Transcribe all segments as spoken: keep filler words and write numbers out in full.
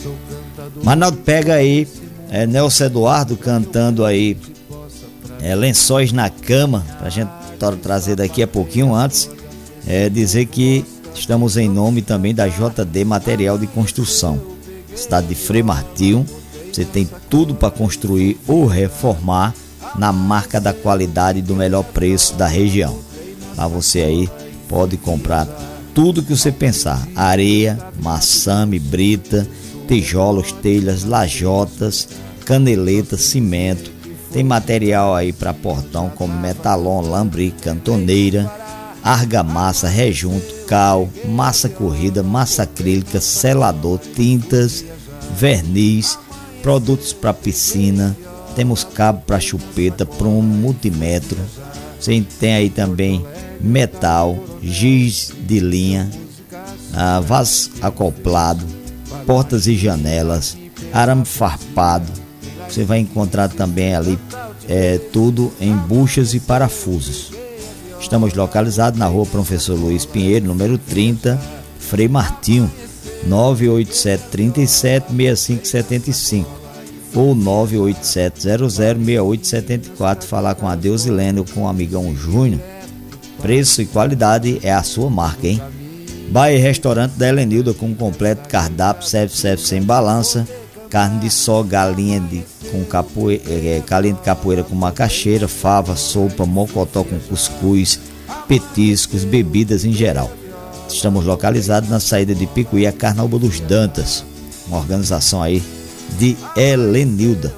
Manaldo, pega aí é, Nelson Eduardo cantando aí é, Lençóis na Cama, pra gente trazer daqui a pouquinho. Antes, é, dizer que estamos em nome também da J D Material de Construção, cidade de Frei Martinho. Você tem tudo para construir ou reformar na marca da qualidade e do melhor preço da região. Lá você aí pode comprar tudo que você pensar: areia, maçame, brita, tijolos, telhas, lajotas, caneletas, cimento. Tem material aí para portão como metalon, lambric, cantoneira, argamassa, rejunto, cal, massa corrida, massa acrílica, selador, tintas, verniz, produtos para piscina. Temos cabo para chupeta, prumo, multímetro. Você tem aí também metal, giz de linha, ah, vaso acoplado, portas e janelas, arame farpado. Você vai encontrar também ali é, tudo em buchas e parafusos. Estamos localizados na rua Professor Luiz Pinheiro, número trinta, Frei Martinho, nove oito sete, três sete, seis cinco sete cinco ou nove oito sete, zero zero, seis oito sete quatro. Falar com a Deusilene ou com o amigão Júnior. Preço e qualidade é a sua marca, hein? Bar e restaurante da Helenilda com completo cardápio, self-service sem balança, carne de sol, galinha de, com capoeira, é, galinha de capoeira com macaxeira, fava, sopa, mocotó com cuscuz, petiscos, bebidas em geral. Estamos localizados na saída de Picuí, a Carnaúba dos Dantas, uma organização aí de Helenilda.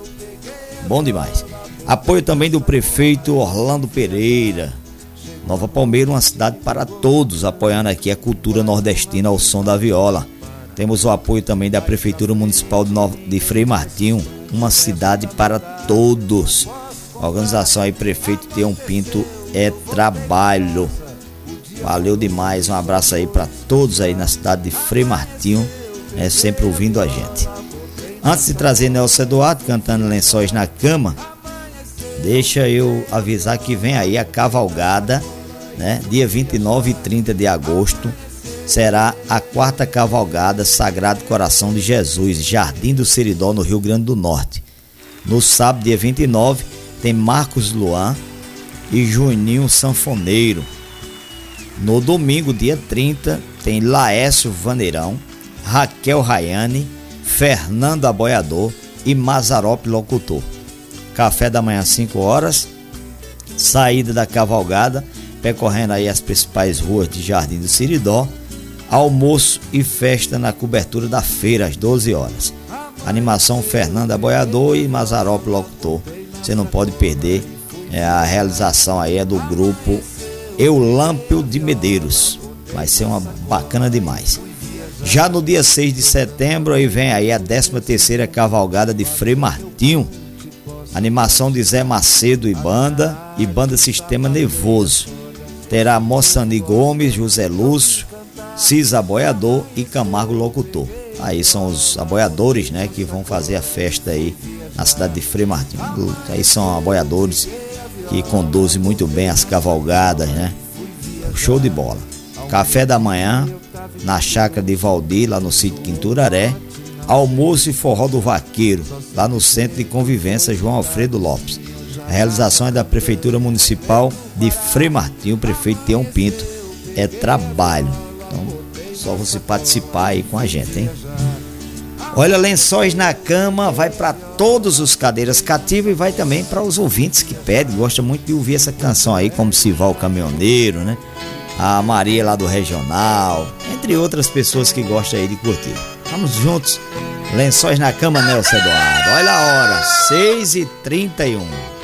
Bom demais. Apoio também do prefeito Orlando Pereira. Nova Palmeira, uma cidade para todos, apoiando aqui a cultura nordestina ao som da viola. Temos o apoio também da Prefeitura Municipal de, Nova, de Frei Martinho, uma cidade para todos. A organização aí, prefeito Teon Pinto, é trabalho. Valeu demais, um abraço aí para todos aí na cidade de Frei Martinho, é, sempre ouvindo a gente. Antes de trazer Nelson Eduardo cantando Lençóis na Cama, deixa eu avisar que vem aí a cavalgada, né? Dia vinte e nove e trinta de agosto será a quarta cavalgada Sagrado Coração de Jesus, Jardim do Seridó, no Rio Grande do Norte. No sábado, dia vinte e nove, tem Marcos Luan e Juninho Sanfoneiro. No domingo, dia trinta, tem Laércio Vaneirão, Raquel Rayane, Fernando Aboiador e Mazarope Locutor. Café da manhã, cinco horas, saída da cavalgada, percorrendo aí as principais ruas de Jardim do Seridó, almoço e festa na cobertura da feira às doze horas. Animação Fernando Aboiador e Mazarope Locutor. Você não pode perder, é, a realização aí é do grupo Eulâmpio de Medeiros. Vai ser uma bacana demais. Já no dia seis de setembro aí vem aí a décima terceira cavalgada de Frei Martinho. Animação de Zé Macedo e banda, e banda Sistema Nervoso. Terá Moçani Gomes, José Lúcio, Cisa Aboiador e Camargo Locutor. Aí são os aboiadores, né, que vão fazer a festa aí na cidade de Frei Martinho. Aí são aboiadores que conduzem muito bem as cavalgadas, né? Show de bola. Café da manhã na chácara de Valdir, lá no sítio Quinturaré. Almoço e forró do Vaqueiro, lá no Centro de Convivência João Alfredo Lopes. A realização é da Prefeitura Municipal de Frei Martinho, o prefeito Teon Pinto. É trabalho. Então, só você participar aí com a gente, hein? Olha, Lençóis na Cama vai para todos os cadeiras cativas e vai também para os ouvintes que pedem, gostam muito de ouvir essa canção aí, como Sival Caminhoneiro, né? A Maria lá do Regional, entre outras pessoas que gostam aí de curtir. Vamos juntos, Lençóis na Cama, Nelson Eduardo. Olha a hora, seis e trinta e um.